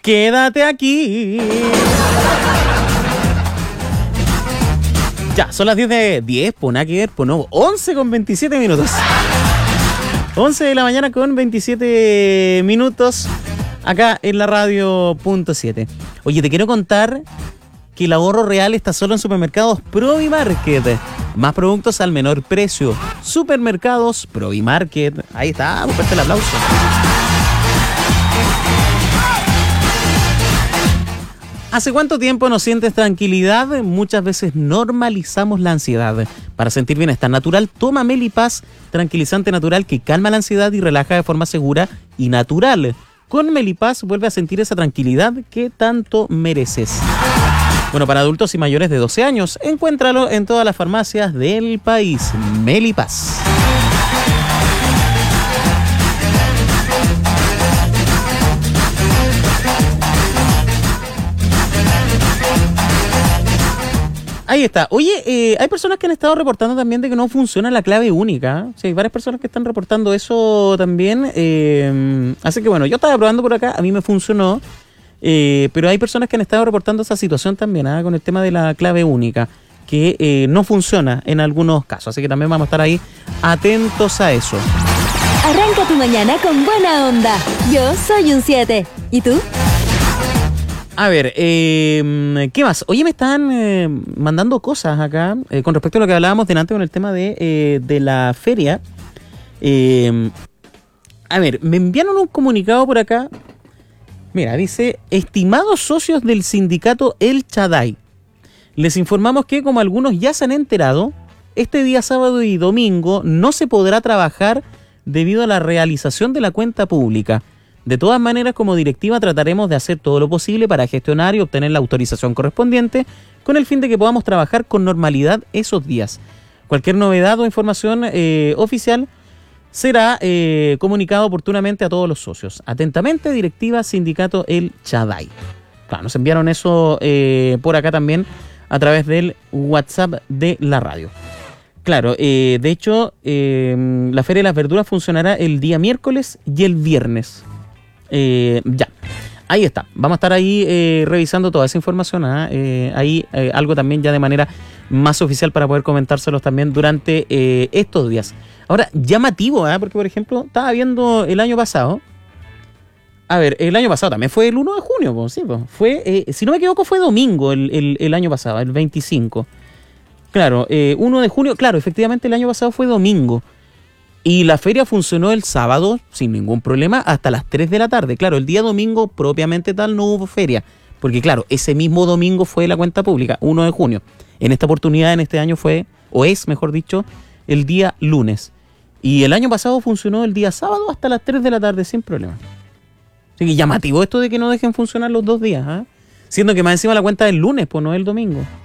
Quédate aquí. Ya, son las 10, pues nada que ver, pues no, 11 con 27 minutos. 11 de la mañana con 27 minutos, acá en la radio.7. Oye, te quiero contar que el ahorro real está solo en Supermercados Provimarket. Más productos al menor precio. Supermercados Provimarket. Ahí está, fuerte el aplauso. ¿Hace cuánto tiempo no sientes tranquilidad? Muchas veces normalizamos la ansiedad. Para sentir bienestar natural, toma Melipaz, tranquilizante natural que calma la ansiedad y relaja de forma segura y natural. Con Melipaz vuelve a sentir esa tranquilidad que tanto mereces. Bueno, para adultos y mayores de 12 años, encuéntralo en todas las farmacias del país. Melipaz. Ahí está. Oye, hay personas que han estado reportando también de que no funciona la clave única. Sí, hay varias personas que están reportando eso también. Así que bueno, yo estaba probando por acá, a mí me funcionó. Pero hay personas que han estado reportando esa situación también, con el tema de la clave única, que no funciona en algunos casos. Así que también vamos a estar ahí atentos a eso. Arranca tu mañana con buena onda. Yo soy un 7. ¿Y tú? A ver, ¿qué más? Oye, me están mandando cosas acá con respecto a lo que hablábamos delante con el tema de la feria. A ver, me enviaron un comunicado por acá. Mira, dice, estimados socios del sindicato El Chaday, les informamos que, como algunos ya se han enterado, este día sábado y domingo no se podrá trabajar debido a la realización de la cuenta pública. De todas maneras, como directiva trataremos de hacer todo lo posible para gestionar y obtener la autorización correspondiente con el fin de que podamos trabajar con normalidad esos días. Cualquier novedad o información oficial será comunicado oportunamente a todos los socios. Atentamente, directiva Sindicato El Chaday. Claro, nos enviaron eso por acá también a través del WhatsApp de la radio. Claro, de hecho, la Feria de las Verduras funcionará el día miércoles y el viernes. Ya, ahí está. Vamos a estar ahí revisando toda esa información. Ahí algo también ya de manera más oficial para poder comentárselos también durante estos días. Ahora, llamativo, porque por ejemplo, estaba viendo el año pasado. A ver, el año pasado también fue el 1 de junio, pues, sí, pues. Fue, si no me equivoco, fue domingo el año pasado, el 25. Claro, 1 de junio, claro, efectivamente el año pasado fue domingo. Y la feria funcionó el sábado sin ningún problema hasta las 3 de la tarde. Claro, el día domingo propiamente tal no hubo feria. Porque claro, ese mismo domingo fue la cuenta pública, 1 de junio. En esta oportunidad, en este año fue, o es mejor dicho, el día lunes. Y el año pasado funcionó el día sábado hasta las 3 de la tarde sin problema. Así que llamativo esto de que no dejen funcionar los 2 días. Siendo que más encima la cuenta es el lunes, pues no es el domingo.